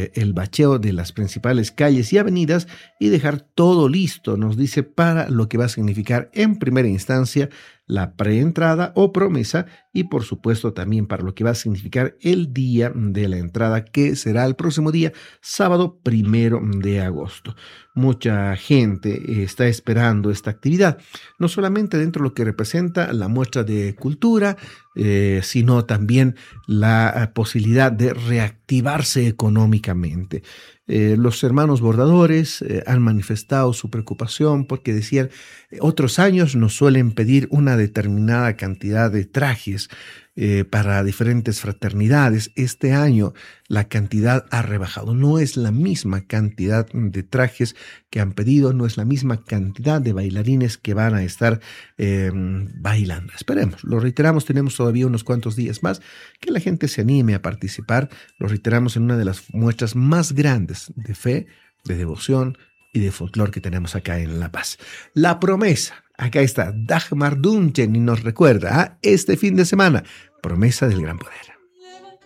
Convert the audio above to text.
el bacheo de las principales calles y avenidas y dejar todo listo, nos dice, para lo que va a significar en primera instancia la preentrada o promesa y por supuesto también para lo que va a significar el día de la entrada, que será el próximo día, sábado 1 de agosto. Mucha gente está esperando esta actividad, no solamente dentro de lo que representa la muestra de cultura, sino también la posibilidad de reactivarse económicamente. Los hermanos bordadores han manifestado su preocupación porque decían, otros años nos suelen pedir una determinada cantidad de trajes para diferentes fraternidades. Este año la cantidad ha rebajado. No es la misma cantidad de trajes que han pedido, no es la misma cantidad de bailarines que van a estar bailando. Esperemos, lo reiteramos, tenemos todavía unos cuantos días más, que la gente se anime a participar. Lo reiteramos en una de las muestras más grandes de fe, de devoción y de folclore que tenemos acá en La Paz. La promesa, acá está Dagmar Dunchen y nos recuerda este fin de semana, promesa del gran poder.